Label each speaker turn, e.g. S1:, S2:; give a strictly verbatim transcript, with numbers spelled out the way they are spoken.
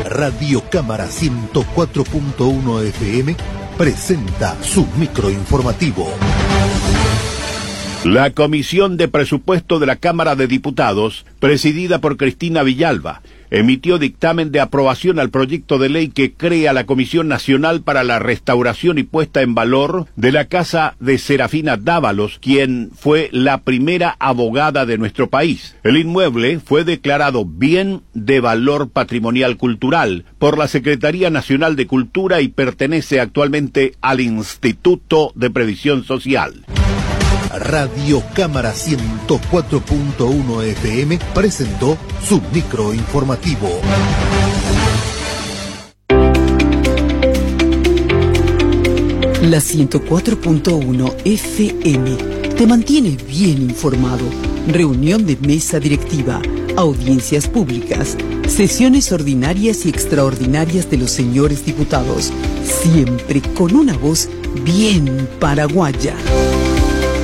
S1: Radio Cámara ciento cuatro punto uno F M presenta su microinformativo.
S2: La Comisión de Presupuesto de la Cámara de Diputados, presidida por Cristina Villalba, emitió dictamen de aprobación al proyecto de ley que crea la Comisión Nacional para la Restauración y Puesta en Valor de la Casa de Serafina Dávalos, quien fue la primera abogada de nuestro país. El inmueble fue declarado Bien de Valor Patrimonial Cultural por la Secretaría Nacional de Cultura y pertenece actualmente al Instituto de Previsión Social.
S1: Radio Cámara ciento cuatro punto uno F M presentó su microinformativo.
S3: La ciento cuatro punto uno F M te mantiene bien informado. Reunión de mesa directiva, audiencias públicas, sesiones ordinarias y extraordinarias de los señores diputados, siempre con una voz bien paraguaya.